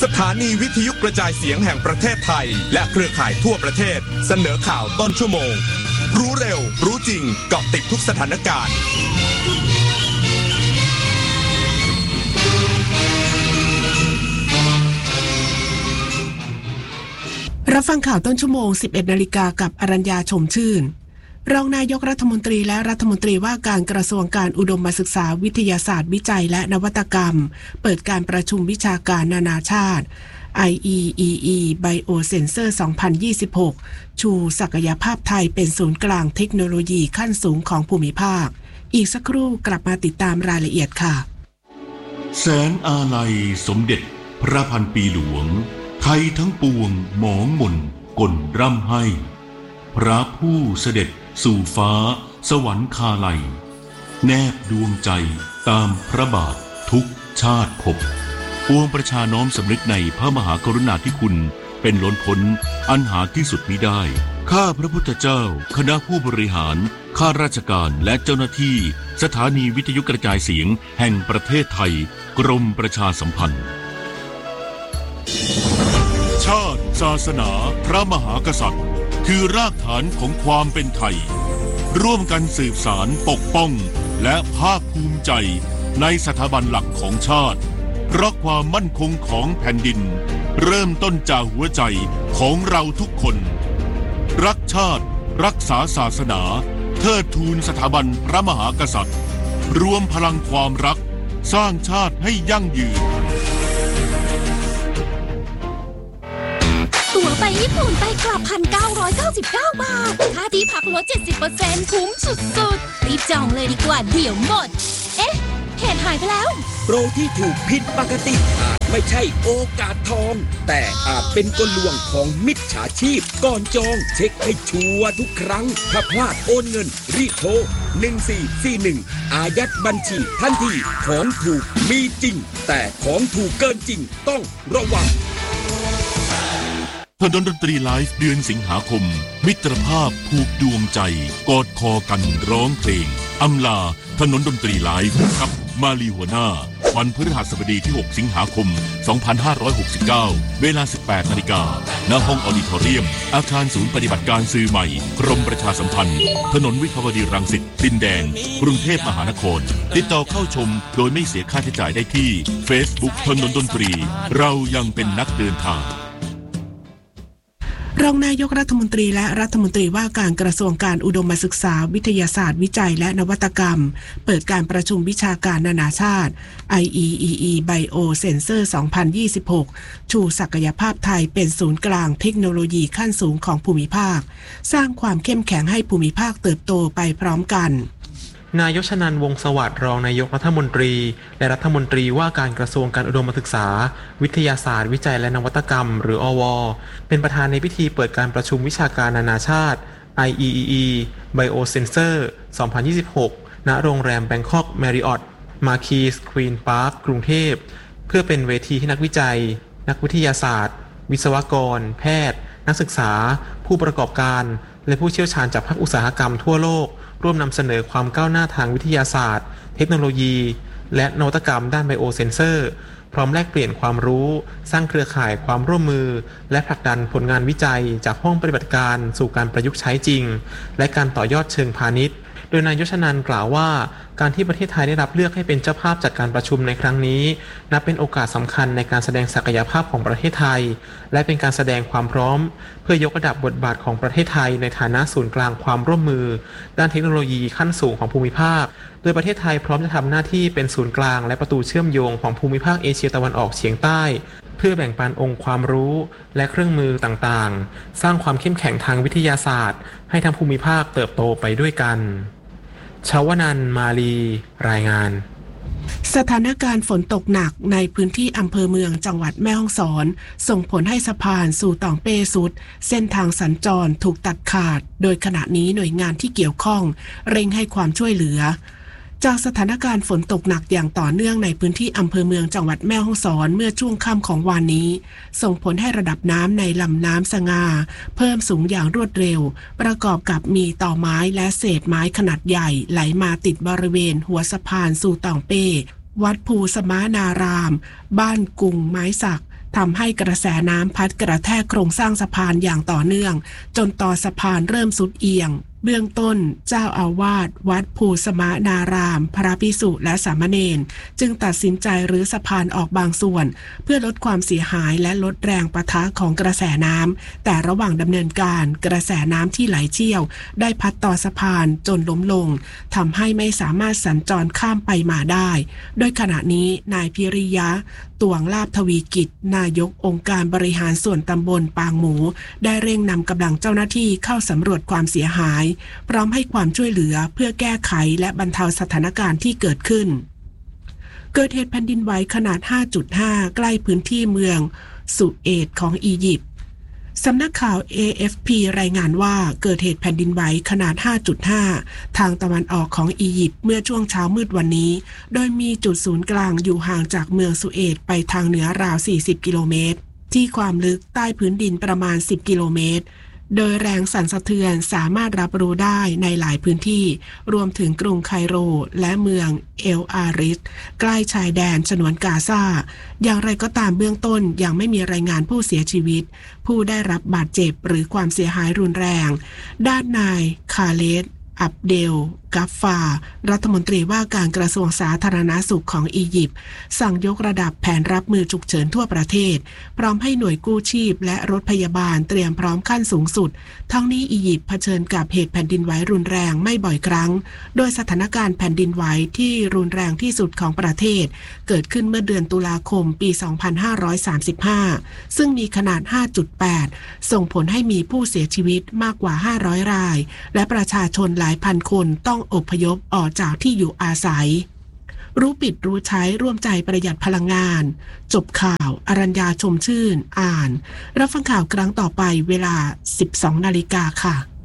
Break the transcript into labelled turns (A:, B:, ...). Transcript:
A: ถานีวิทยุกระจายเสียงแห่งประเทศไทยและเครือข่ายทั่วประเทศเสนอข่าวต้นชั่วโมงรู้เร็วรู้จริงเกาะติดทุกสถานการณ์
B: รับฟังข่าวต้นชั่วโมง 11 นาฬิกากับอรัญญาชมชื่นรองนายกรัฐมนตรีและรัฐมนตรีว่าการกระทรวงการอุดมศึกษาวิทยาศาสตร์วิจัยและนวัตกรรมเปิดการประชุมวิชาการนานาชาติ IEEE Biosensor 2026 ชูศักยภาพไทยเป็นศูนย์กลางเทคโนโลยีขั้นสูงของภูมิภาคอีกสักครู่กลับมาติดตามรายละเอียดค่ะ
C: แสนอาลัยสมเด็จพระพันปีหลวงไทยทั้งปวงหมองหม่นก่นร่ำให้พระผู้เสด็จสู่ฟ้าสวรรคาลัยแนบดวงใจตามพระบาททุกชาติภพปวงประชาน้อมสำนึกในพระมหากรุณาธิคุณเป็นล้นพ้นอันหาที่สุดมิได้ข้าพระพุทธเจ้าคณะผู้บริหารข้าราชการและเจ้าหน้าที่สถานีวิทยุกระจายเสียงแห่งประเทศไทยกรมประชาสัมพันธ์ชาติศาสนาพระมหากษัตริย์คือรากฐานของความเป็นไทยร่วมกันสืบสานปกป้องและภาคภูมิใจในสถาบันหลักของชาติเพราะความมั่นคงของแผ่นดินเริ่มต้นจากหัวใจของเราทุกคนรักชาติรักษาศาสนาเทิดทูนสถาบันพระมหากษัตริย์รวมพลังความรักสร้างชาติให้ยั่งยืน
D: ตั๋วไปญี่ปุ่นไปกลับ 1,999 บาทค่าที่พักลด 70% คุ้มสุดๆรีบจองเลยดีกว่าเดี๋ยวหมดเอ๊ะเหตุหายไปแล้ว
E: โปรที่ถูกผิดปกติอาจไม่ใช่โอกาสทองแต่อาจเป็นกลลวงของมิจฉาชีพก่อนจองเช็คให้ชัวร์ทุกครั้งถ้าพลาดโอนเงินรีบโทร1441อายัดบัญชีทันทีของถูกมีจริงแต่ของถูกเกินจริงต้องระวัง
C: ถนนดนตรีไลฟ์เดือนสิงหาคมมิตรภาพผูกดวงใจกอดคอกันร้องเพลงอำลาถนนดนตรีไลฟ์กับมาลีหัวหน้าวันพฤหัสบดีที่6สิงหาคม2569เวลา 18 นาฬิกาณห้องออดิทอเรียมอาคารศูนย์ปฏิบัติการสื่อใหม่กรมประชาสัมพันธ์ถนนวิภาวดีรังสิตดินแดงกรุงเทพมหานครติดต่อเข้าชมโดยไม่เสียค่าใช้จ่ายได้ที่ Facebook ถนนดนตรีเรายังเป็นนักเดินทาง
B: รองนายกรัฐมนตรีและรัฐมนตรีว่าการกระทรวงการอุดมศึกษาวิทยาศาสตร์วิจัยและนวัตกรรมเปิดการประชุมวิชาการนานาชาติ IEEE Biosensor 2026 ชูศักยภาพไทยเป็นศูนย์กลางเทคโนโลยีขั้นสูงของภูมิภาคสร้างความเข้มแข็งให้ภูมิภาคเติบโตไปพร้อมกัน
F: นายกชนันท์ วงศ์สวัสดิ์รองนายกรัฐมนตรีและรัฐมนตรีว่าการกระทรวงการอุดมศึกษาวิทยาศาสตร์วิจัยและนวัตกรรมหรืออว.เป็นประธานในพิธีเปิดการประชุมวิชาการนานาชาติ IEEE Biosensor 2026 ณ โรงแรม Bangkok Marriott Marquis Queen Park กรุงเทพเพื่อเป็นเวทีที่นักวิจัยนักวิทยาศาสตร์วิศวกรแพทย์นักศึกษาผู้ประกอบการและผู้เชี่ยวชาญจากภาคอุตสาหกรรมทั่วโลกร่วมนำเสนอความก้าวหน้าทางวิทยาศาสตร์เทคโนโลยีและนวัตกรรมด้านไบโอเซนเซอร์พร้อมแลกเปลี่ยนความรู้สร้างเครือข่ายความร่วมมือและผลักดันผลงานวิจัยจากห้องปฏิบัติการสู่การประยุกต์ใช้จริงและการต่อยอดเชิงพาณิชย์โดยนายกชนันท์กล่าวว่าการที่ประเทศไทยได้รับเลือกให้เป็นเจ้าภาพจัดการประชุมในครั้งนี้นับเป็นโอกาสสำคัญในการแสดงศักยภาพของประเทศไทยและเป็นการแสดงความพร้อมเพื่อยกระดับบทบาทของประเทศไทยในฐานะศูนย์กลางความร่วมมือด้านเทคโนโลยีขั้นสูงของภูมิภาคโดยประเทศไทยพร้อมจะทำหน้าที่เป็นศูนย์กลางและประตูเชื่อมโยงของภูมิภาคเอเชียตะวันออกเฉียงใต้เพื่อแบ่งปันองค์ความรู้และเครื่องมือต่างๆสร้างความเข้มแข็งทางวิทยาศาสตร์ให้ทั้งภูมิภาคเติบโตไปด้วยกันชวนันท์ มาลีรายงาน
B: สถานการณ์ฝนตกหนักในพื้นที่อำเภอเมืองจังหวัดแม่ฮ่องสอนส่งผลให้สะพานสู่ตองเป้สุดเส้นทางสัญจรถูกตัดขาดโดยขณะนี้หน่วยงานที่เกี่ยวข้องเร่งให้ความช่วยเหลือจากสถานการณ์ฝนตกหนักอย่างต่อเนื่องในพื้นที่อำเภอเมืองจังหวัดแม่ฮ่องสอนเมื่อช่วงค่ำของวันนี้ส่งผลให้ระดับน้ำในลำน้ำสะงาเพิ่มสูงอย่างรวดเร็วประกอบกับมีต่อไม้และเศษไม้ขนาดใหญ่ไหลมาติดบริเวณหัวสะพานสู่ตองเป้วัดภูสมานารามบ้านกุงไม้สักทำให้กระแสน้ำพัดกระแทกโครงสร้างสะพานอย่างต่อเนื่องจนต่อสะพานเริ่มทรุดเอียงเบื้องต้นเจ้าอาวาสวัดภูสมนารามพระภิกษุและสามเณรจึงตัดสินใจรื้อสะพานออกบางส่วนเพื่อลดความเสียหายและลดแรงปะทะของกระแสน้ำแต่ระหว่างดำเนินการกระแสน้ำที่ไหลเชี่ยวได้พัดต่อสะพานจนล้มลงทำให้ไม่สามารถสัญจรข้ามไปมาได้โดยขณะนี้นายพิริยะตวงลาภทวีกิจนายกองค์การบริหารส่วนตำบลปางหมูได้เร่งนำกำลังเจ้าหน้าที่เข้าสำรวจความเสียหายพร้อมให้ความช่วยเหลือเพื่อแก้ไขและบรรเทาสถานการณ์ที่เกิดขึ้นเกิดเหตุแผ่นดินไหวขนาด 5.5 ใกล้พื้นที่เมืองสุเอตของอียิปต์สำนักข่าว AFP รายงานว่าเกิดเหตุแผ่นดินไหวขนาด 5.5 ทางตะวันออกของอียิปต์เมื่อช่วงเช้ามืดวันนี้โดยมีจุดศูนย์กลางอยู่ห่างจากเมืองสุเอตไปทางเหนือราว 40 กิโลเมตรที่ความลึกใต้พื้นดินประมาณ 10 กิโลเมตรโดยแรงสั่นสะเทือนสามารถรับรู้ได้ในหลายพื้นที่รวมถึงกรุงไคโรและเมืองเอลอาริสใกล้ชายแดนฉนวนกาซาอย่างไรก็ตามเบื้องต้นยังไม่มีรายงานผู้เสียชีวิตผู้ได้รับบาดเจ็บหรือความเสียหายรุนแรงด้านนายคาเลดอับเดลกัฟฟารัฐมนตรีว่าการกระทรวงสาธารณสุขของอียิปต์สั่งยกระดับแผนรับมือฉุกเฉินทั่วประเทศพร้อมให้หน่วยกู้ชีพและรถพยาบาลเตรียมพร้อมขั้นสูงสุดทั้งนี้อียิปต์เผชิญกับเหตุแผ่นดินไหวรุนแรงไม่บ่อยครั้งโดยสถานการณ์แผ่นดินไหวที่รุนแรงที่สุดของประเทศเกิดขึ้นเมื่อเดือนตุลาคมปี 2535 ซึ่งมีขนาด 5.8 ส่งผลให้มีผู้เสียชีวิตมากกว่า 500 รายและประชาชนหลายพันคนต้องอพยพออกจากที่อยู่อาศัยรู้ปิดรู้ใช้ร่วมใจประหยัดพลังงานจบข่าวอรัญญาชมชื่นอ่านรับฟังข่าวครั้งต่อไปเวลา 12 นาฬิกาค่ะ